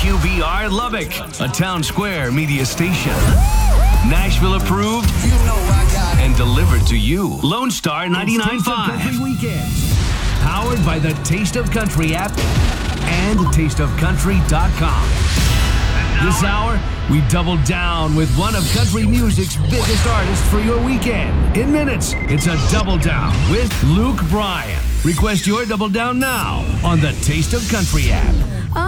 KQBR Lubbock, a Town Square media station. Nashville approved and delivered to you. Lone Star 99.5. Country Weekends. Powered by the Taste of Country app and tasteofcountry.com. This hour, we double down with one of country music's biggest artists for your weekend. In minutes, it's a double down with Luke Bryan. Request your double down now on the Taste of Country app.